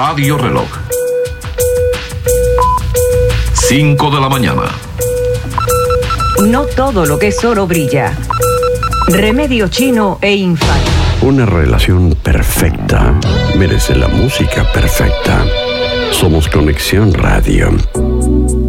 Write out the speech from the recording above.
Radio Reloj. 5 de la mañana. No todo lo que es oro brilla. Remedio Chino e Infal. Una relación perfecta merece la música perfecta. Somos Conexión Radio.